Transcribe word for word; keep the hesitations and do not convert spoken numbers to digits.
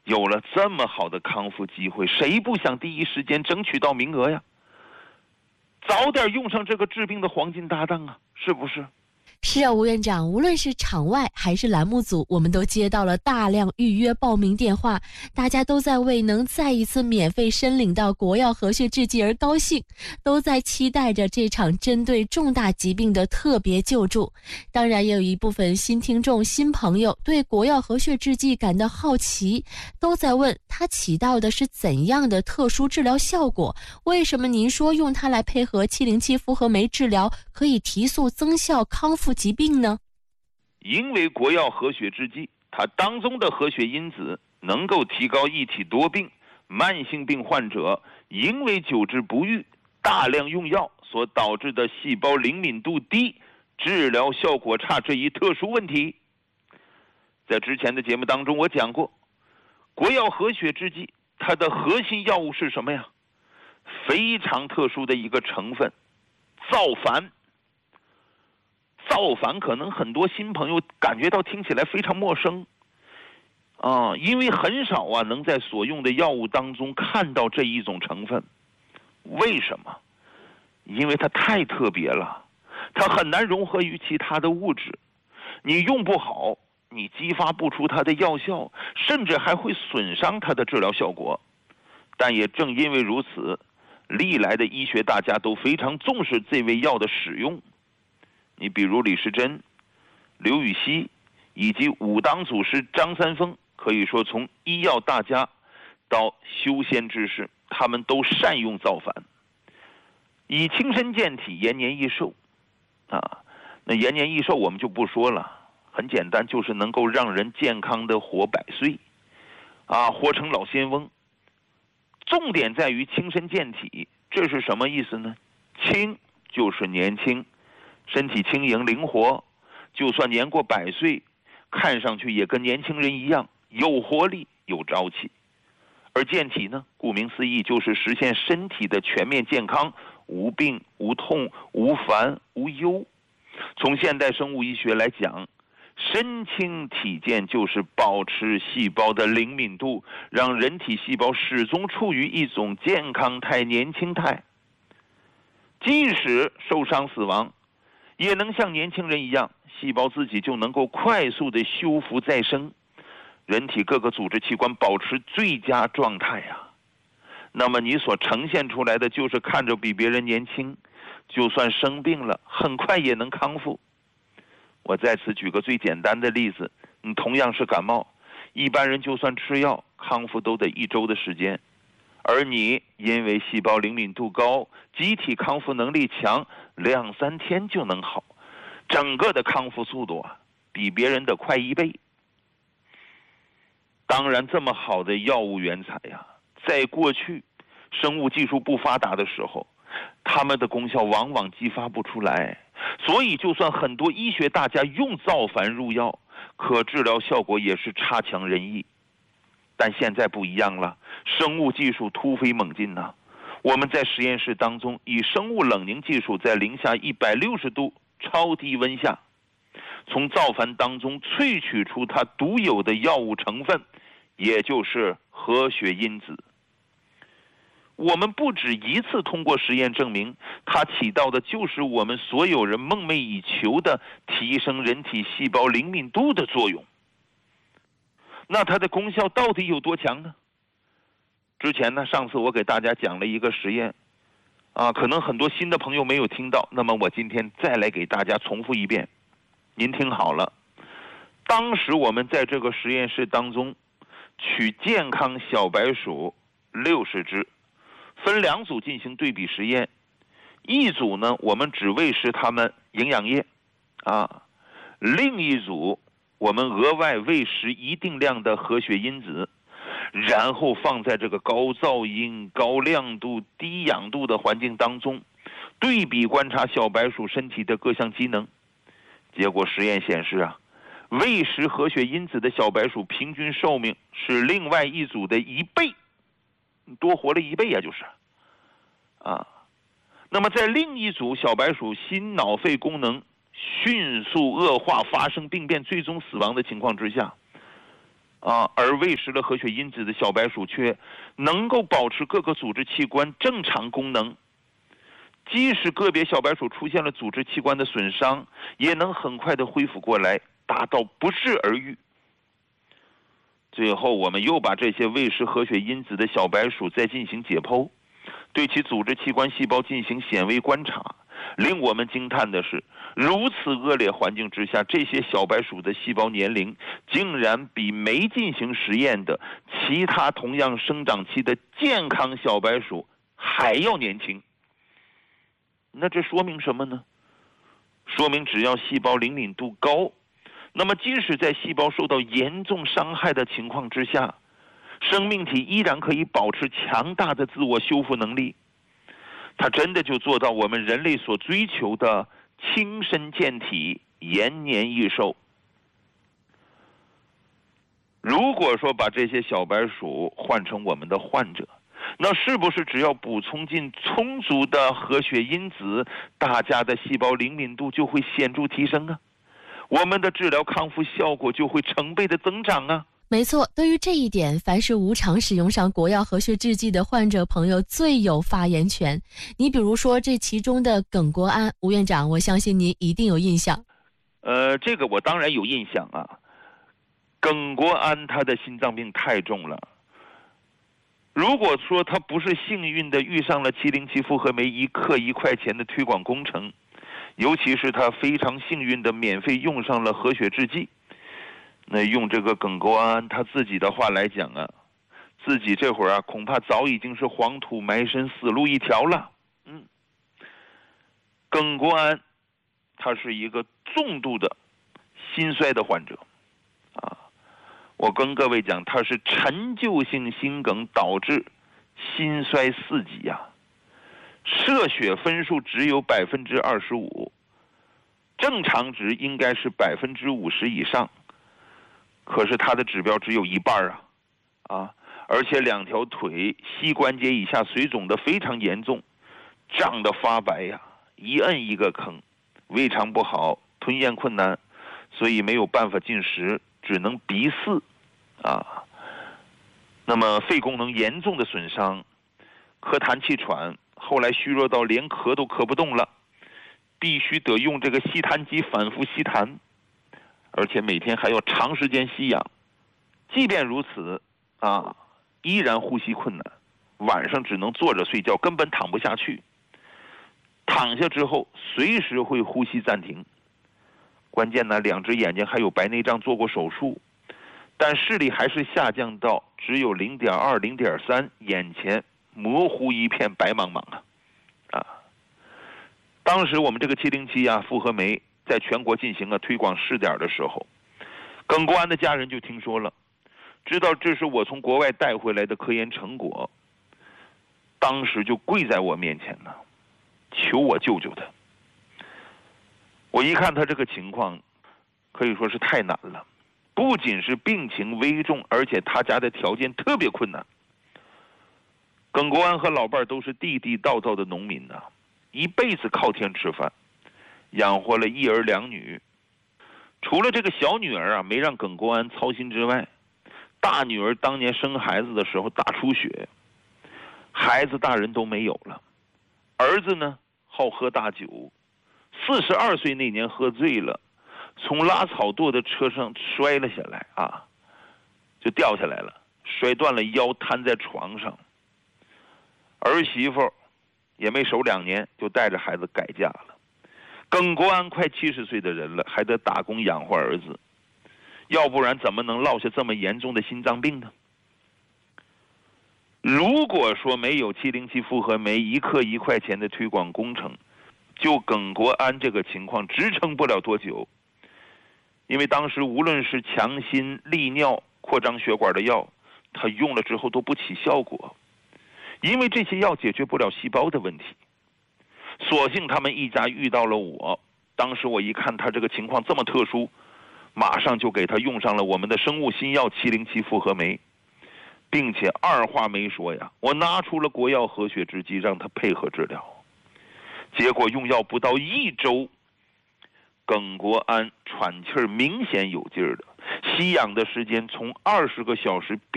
有了这么好的康复机会，谁不想第一时间争取到名额呀？早点用上这个治病的黄金搭档啊，是不是？ 是啊，吴院长，无论是场外还是栏目组，我们都接到了大量预约报名电话，大家都在为能再一次免费申领到国药和血制剂而高兴，都在期待着这场针对重大疾病的特别救助。当然也有一部分新听众新朋友对国药和血制剂感到好奇，都在问它起到的是怎样的特殊治疗效果，为什么您说用它来配合七零七复合酶治疗可以提速增效康复疾病呢？ 因为国药和血制剂它当中的和血因子能够提高一体多病慢性病患者因为久治不愈大量用药所导致的细胞灵敏度低治疗效果差这一特殊问题。在之前的节目当中我讲过，国药和血制剂它的核心药物是什么呀？非常特殊的一个成分，造矾。造矾可能很多新朋友感觉到听起来非常陌生啊，因为很少啊能在所用的药物当中看到这一种成分。为什么？因为它太特别了，它很难融合于其他的物质，你用不好，你激发不出它的药效，甚至还会损伤它的治疗效果。但也正因为如此，历来的医学大家都非常重视这味药的使用。你比如李时珍、刘禹锡以及武当祖师张三丰，可以说从医药大家到修仙之士，他们都善用造矾，以轻身健体，延年益寿啊。那延年益寿我们就不说了，很简单，就是能够让人健康的活百岁啊，活成老仙翁。重点在于轻身健体，这是什么意思呢？轻就是年轻，身体轻盈灵活，就算年过百岁，看上去也跟年轻人一样，有活力有朝气。而健体呢，顾名思义就是实现身体的全面健康，无病无痛无烦无忧。从现代生物医学来讲，身轻体健就是保持细胞的灵敏度，让人体细胞始终处于一种健康态年轻态，即使受伤死亡也能像年轻人一样，细胞自己就能够快速的修复再生，人体各个组织器官保持最佳状态呀、啊。那么你所呈现出来的就是看着比别人年轻，就算生病了很快也能康复。我在此举个最简单的例子，你同样是感冒，一般人就算吃药康复都得一周的时间，而你因为细胞灵敏度高，机体康复能力强，两三天就能好，整个的康复速度啊比别人的快一倍。当然这么好的药物原材呀、啊，在过去生物技术不发达的时候，它们的功效往往激发不出来，所以就算很多医学大家用造矾入药，可治疗效果也是差强人意。但现在不一样了，生物技术突飞猛进呐、啊！我们在实验室当中以生物冷凝技术，在零下一百六十度超低温下，从造矾当中萃取出它独有的药物成分，也就是和血因子。我们不止一次通过实验证明，它起到的就是我们所有人梦寐以求的提升人体细胞灵敏度的作用。那它的功效到底有多强呢？之前呢，上次我给大家讲了一个实验啊，可能很多新的朋友没有听到，那么我今天再来给大家重复一遍。您听好了，当时我们在这个实验室当中取健康小白鼠六十只，分两组进行对比实验。一组呢，我们只喂食它们营养液啊，另一组我们额外喂食一定量的和血因子，然后放在这个高噪音、高亮度、低氧度的环境当中，对比观察小白鼠身体的各项机能。结果实验显示啊，喂食和血因子的小白鼠平均寿命是另外一组的一倍，多活了一倍呀、啊，就是啊。那么在另一组小白鼠心脑肺功能迅速恶化，发生病变，最终死亡的情况之下， 啊，而喂食了活血因子的小白鼠却能够保持各个组织器官正常功能，即使个别小白鼠出现了组织器官的损伤，也能很快的恢复过来，达到不治而愈。最后我们又把这些喂食活血因子的小白鼠再进行解剖，对其组织器官细胞进行显微观察。令我们惊叹的是，如此恶劣环境之下，这些小白鼠的细胞年龄竟然比没进行实验的其他同样生长期的健康小白鼠还要年轻。那这说明什么呢？说明只要细胞灵敏度高，那么即使在细胞受到严重伤害的情况之下，生命体依然可以保持强大的自我修复能力。它真的就做到我们人类所追求的轻身健体、延年益寿。如果说把这些小白鼠换成我们的患者，那是不是只要补充进充足的活血因子，大家的细胞灵敏度就会显著提升啊？我们的治疗康复效果就会成倍的增长啊！ 没错，对于这一点，凡是无偿使用上国药活血制剂的患者朋友最有发言权。你比如说这其中的艮国安，吴院长，我相信您一定有印象。 呃，这个我当然有印象啊。艮国安他的心脏病太重了，如果说他不是幸运的遇上了七零七复合酶一克一块钱的推广工程，尤其是他非常幸运的免费用上了活血制剂，那用这个艮国安他自己的话来讲啊，自己这会儿啊恐怕早已经是黄土埋身死路一条了。嗯，艮国安他是一个重度的心衰的患者啊，我跟各位讲，他是陈旧性心梗导致心衰四级呀、啊，摄血分数只有百分之二十五，正常值应该是百分之五十以上。可是他的指标只有一半啊，啊，而且两条腿膝关节以下水肿的非常严重，胀得发白呀，一摁一个坑，胃肠不好，吞咽困难，所以没有办法进食，只能鼻饲啊。那么肺功能严重的损伤，咳痰气喘，后来虚弱到连咳都咳不动了，必须得用这个吸痰机反复吸痰，而且每天还要长时间吸氧。即便如此啊，依然呼吸困难，晚上只能坐着睡觉，根本躺不下去。躺下之后随时会呼吸暂停。关键呢，两只眼睛还有白内障，做过手术，但视力还是下降到只有 零点二、零点三， 眼前模糊一片白茫茫啊！啊，当时我们这个七零七啊复合酶在全国进行了推广试点的时候，艮国安的家人就听说了，知道这是我从国外带回来的科研成果，当时就跪在我面前呢，求我救救他。我一看他这个情况，可以说是太难了，不仅是病情危重，而且他家的条件特别困难。艮国安和老伴都是地地道道的农民呐、啊，一辈子靠天吃饭，养活了一儿两女。除了这个小女儿啊没让艮国安操心之外，大女儿当年生孩子的时候大出血，孩子大人都没有了。儿子呢好喝大酒，四十二岁那年喝醉了，从拉草垛的车上摔了下来啊，就掉下来了，摔断了腰，瘫在床上。儿媳妇也没守两年，就带着孩子改嫁了。艮国安快七十岁的人了，还得打工养活儿子，要不然怎么能落下这么严重的心脏病呢？如果说没有七零七复合酶一克一块钱的推广工程，就艮国安这个情况支撑不了多久。因为当时无论是强心、利尿、扩张血管的药，他用了之后都不起效果，因为这些药解决不了细胞的问题。所幸他们一家遇到了我，当时我一看他这个情况这么特殊，马上就给他用上了我们的生物新药七零七复合酶，并且二话没说呀，我拿出了国药活血制剂让他配合治疗。结果用药不到一周，艮国安喘气儿明显有劲儿的， 吸氧的时间从二十个小时变